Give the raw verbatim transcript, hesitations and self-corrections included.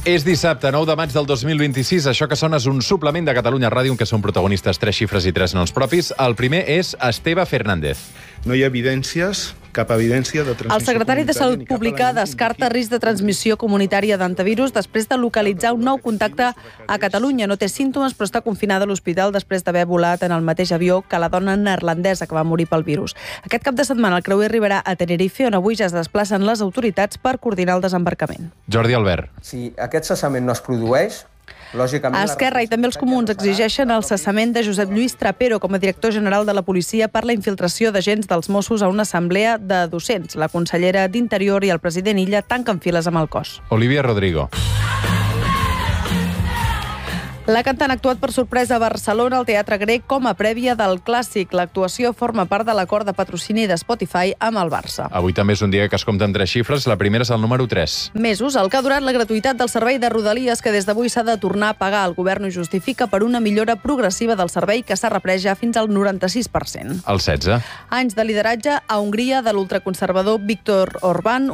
És dissabte, nou de maig del dos mil vint-i-sis. Això que sona és un suplement de Catalunya Ràdio en què són protagonistes tres xifres i tres noms propis. El primer és Esteve Fernández. No hi ha evidències, cap evidència de transmissió. El secretari de Salut Pública descarta risc de transmissió comunitària d'antivirus després de localitzar un nou contacte a Catalunya. No té símptomes, però està confinada a l'hospital després d'haver volat en el mateix avió que la dona neerlandesa que va morir pel virus. Aquest cap de setmana el creuer arribarà a Tenerife, on avui ja es desplacen les autoritats per coordinar el desembarcament. Jordi Albert. Si aquest cessament no es produeix, lògicament... A Esquerra i també els comuns exigeixen el cessament de Josep Lluís Trapero com a director general de la policia per la infiltració d'agents dels Mossos a una assemblea de docents. La consellera d'Interior i el president Illa tanquen files amb el cos. Olivia Rodrigo. La cantant ha actuat per sorpresa a Barcelona al Teatre Grec com a prèvia del Clàssic. L'actuació forma part de l'acord de patrocini de Spotify amb el Barça. Avui també és un dia que es compten tres xifres. La primera és el número tres. Mesos, el que ha durat la gratuïtat del servei de Rodalies, que des d'avui s'ha de tornar a pagar. El govern ho justifica per una millora progressiva del servei que s'ha reprès ja fins al noranta-sis per cent. El setze. Anys de lideratge a Hongria de l'ultraconservador Viktor Orbán,